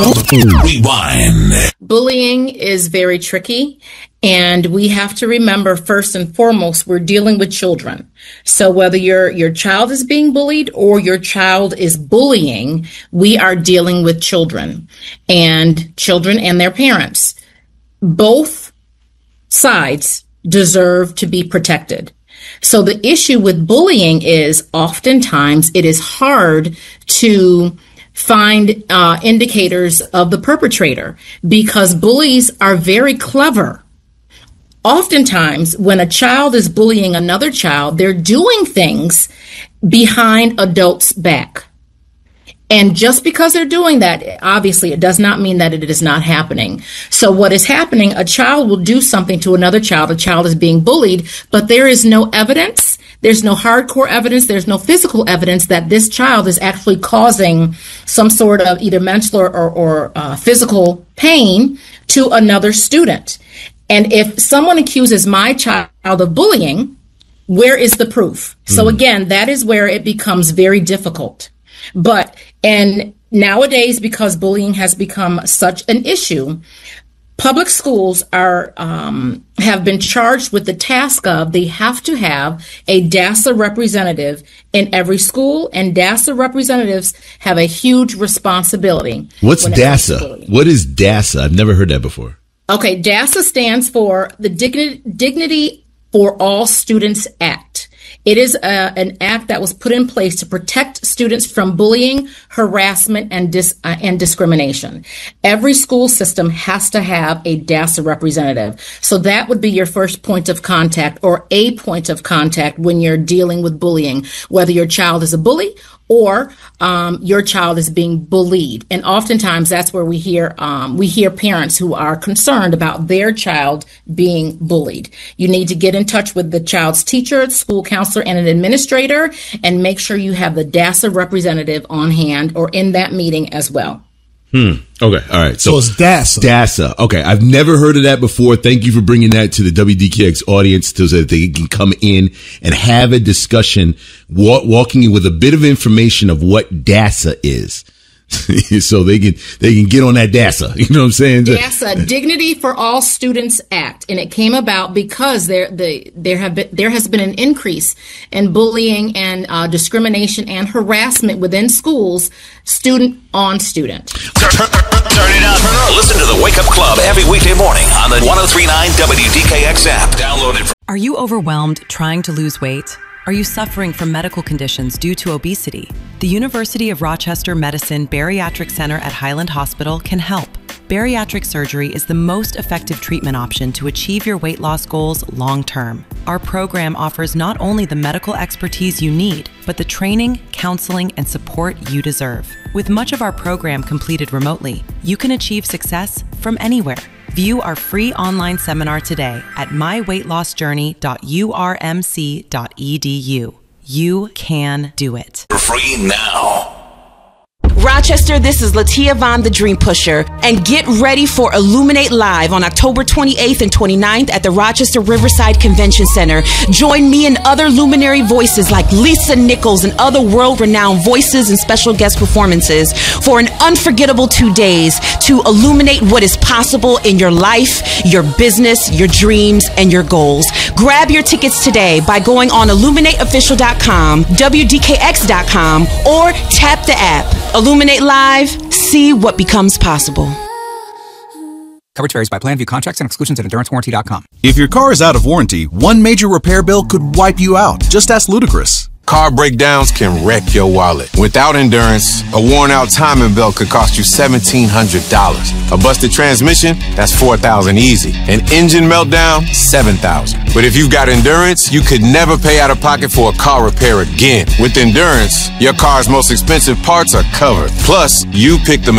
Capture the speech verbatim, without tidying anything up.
Rewind. Bullying is very tricky, and we have to remember first and foremost, we're dealing with children. So whether your your child is being bullied or your child is bullying, we are dealing with children and children and their parents. Both sides deserve to be protected. So the issue with bullying is oftentimes it is hard to find uh, indicators of the perpetrator because bullies are very clever. Oftentimes, when a child is bullying another child, they're doing things behind adults' back. And just because they're doing that, obviously, it does not mean that it is not happening. So what is happening, a child will do something to another child. A child is being bullied, but there is no evidence. There's no hardcore evidence. There's no physical evidence that this child is actually causing some sort of either mental or, or, or uh, physical pain to another student. And if someone accuses my child of bullying, where is the proof? Mm. So again, that is where it becomes very difficult. But, and nowadays, because bullying has become such an issue, public schools are um, have been charged with the task of they have to have a DASA representative in every school, and DASA representatives have a huge responsibility. What's DASA? What is DASA? I've never heard that before. Okay, DASA stands for the Dignity, Dignity for All Students Act. It is a, an act that was put in place to protect students from bullying, harassment, and dis, uh, and discrimination. Every school system has to have a DASA representative. So that would be your first point of contact or a point of contact when you're dealing with bullying, whether your child is a bully or um, your child is being bullied. And oftentimes that's where we hear um, we hear parents who are concerned about their child being bullied. You need to get in touch with the child's teacher, school counselor, and an administrator, and make sure you have the DASA representative on hand or in that meeting as well. Hmm. Okay. All right. So, so it's DASA. DASA. Okay. I've never heard of that before. Thank you for bringing that to the W D K X audience so that they can come in and have a discussion, walk, walking in with a bit of information of what DASA is. So they can they can get on that DASA. You know what I'm saying? DASA, Dignity for All Students Act, and it came about because there the there have been there has been an increase in bullying and uh, discrimination and harassment within schools, student on student. Turn, turn, turn it up. Listen to the Wake Up Club every weekday morning on the one oh three point nine W D K X app. Download it. Are you overwhelmed trying to lose weight? Are you suffering from medical conditions due to obesity? The University of Rochester Medicine Bariatric Center at Highland Hospital can help. Bariatric surgery is the most effective treatment option to achieve your weight loss goals long term. Our program offers not only the medical expertise you need, but the training, counseling, and support you deserve. With much of our program completed remotely, you can achieve success from anywhere. View our free online seminar today at my weight loss journey dot U R M C dot E D U. You can do it. For free now. Rochester, this is Latia Vaughn, the Dream Pusher, and get ready for Illuminate Live on October twenty-eighth and twenty-ninth at the Rochester Riverside Convention Center. Join me and other luminary voices like Lisa Nichols and other world-renowned voices and special guest performances for an unforgettable two days to illuminate what is possible in your life, your business, your dreams, and your goals. Grab your tickets today by going on illuminate official dot com, W D K X dot com, or tap the app. Illuminate Live, see what becomes possible. Coverage varies by plan. View contracts and exclusions at endurance warranty dot com. If your car is out of warranty, one major repair bill could wipe you out. Just ask Ludacris. Car breakdowns can wreck your wallet. Without Endurance, a worn-out timing belt could cost you seventeen hundred dollars. A busted transmission, that's four thousand dollars easy. An engine meltdown, seven thousand dollars. But if you've got Endurance, you could never pay out of pocket for a car repair again. With Endurance, your car's most expensive parts are covered. Plus, you pick the